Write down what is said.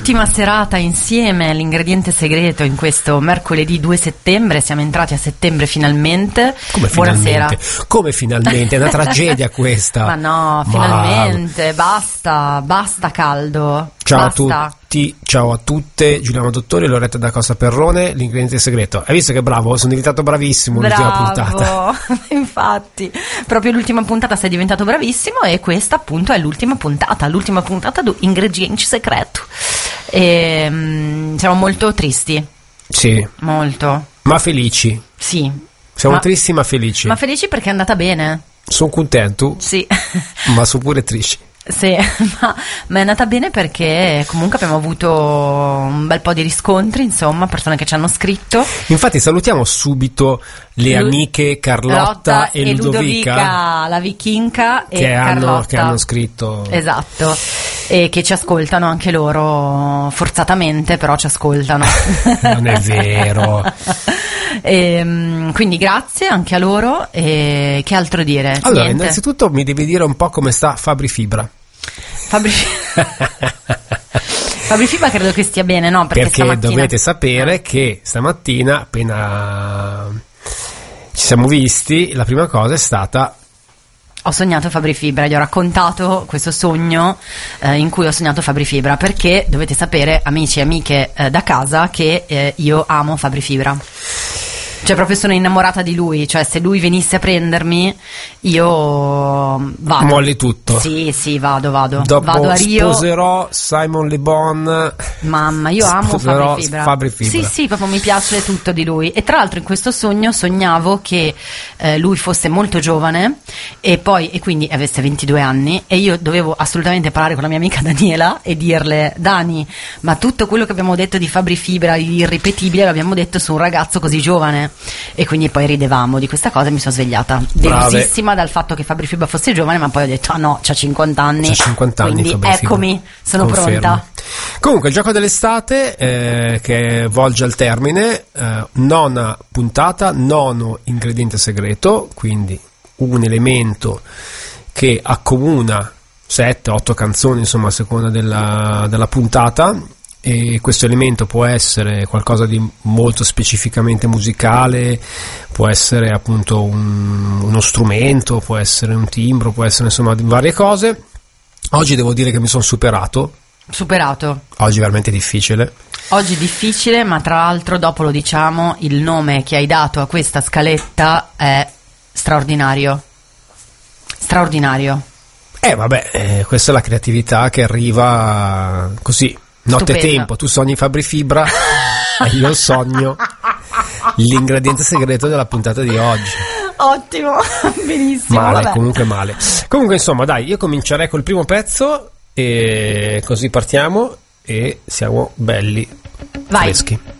Ultima serata insieme, l'ingrediente segreto in questo mercoledì 2 settembre, siamo entrati a settembre finalmente. Buonasera. Come finalmente? È una tragedia questa. Ma no, finalmente, basta caldo. Ciao basta. A tutti, ciao a tutte, Giuliano Dottori, Loretta da Costa Perrone, l'ingrediente segreto. Hai visto che bravo? Sono diventato bravissimo l'ultima puntata. Infatti, proprio l'ultima puntata sei diventato bravissimo e questa appunto è l'ultima puntata do ingrediente segreto. E, siamo molto tristi. Sì. Molto. Ma felici. Sì. Siamo tristi ma felici. Ma felici perché è andata bene. Sono contento. Sì. Ma sono pure tristi. Sì, ma è andata bene perché comunque abbiamo avuto un bel po' di riscontri, insomma, persone che ci hanno scritto. Infatti salutiamo subito le amiche Carlotta e Ludovica, la vichinca e Carlotta che hanno scritto. Esatto, e che ci ascoltano anche loro, forzatamente, però ci ascoltano. Non è vero. Quindi grazie anche a loro. E che altro dire? Allora, Niente. innanzitutto mi devi dire un po' come sta Fabri Fibra. Fabri Fibra credo che stia bene, no? Perché dovete sapere che stamattina, appena ci siamo visti, la prima cosa è stata: ho sognato Fabri Fibra, gli ho raccontato questo sogno in cui ho sognato Fabri Fibra, perché dovete sapere, amici e amiche da casa, che io amo Fabri Fibra. Cioè proprio sono innamorata di lui, cioè se lui venisse a prendermi io vado. Molli tutto. Sì, vado. Dopo vado a Rio. Sposerò Simon Le Bon. Mamma, io amo Fabri Fibra. Sì, proprio mi piace tutto di lui. E tra l'altro in questo sogno sognavo che lui fosse molto giovane e quindi avesse 22 anni e io dovevo assolutamente parlare con la mia amica Daniela e dirle: Dani, ma tutto quello che abbiamo detto di Fabri Fibra, irripetibile, l'abbiamo detto su un ragazzo così giovane. E quindi poi ridevamo di questa cosa e mi sono svegliata delusissima dal fatto che Fabri Fibra fosse giovane, ma poi ho detto: ah no, c'ha 50 anni. C'ha 50 anni, quindi Fabri eccomi, Fibra. sono Confermo. pronta. Comunque il gioco dell'estate che volge al termine, nona puntata, nono ingrediente segreto, quindi un elemento che accomuna 7-8 canzoni, insomma, a seconda della puntata. E questo elemento può essere qualcosa di molto specificamente musicale, può essere appunto uno strumento, può essere un timbro, può essere insomma varie cose. Oggi devo dire che mi sono superato. Oggi è veramente difficile. Oggi difficile, ma tra l'altro dopo lo diciamo, il nome che hai dato a questa scaletta è straordinario. Questa è la creatività che arriva così. Notte e tempo, tu sogni Fabri Fibra e io sogno l'ingrediente segreto della puntata di oggi. Ottimo, benissimo. Comunque male. Comunque insomma dai, io comincerei col primo pezzo e così partiamo e siamo belli freschi.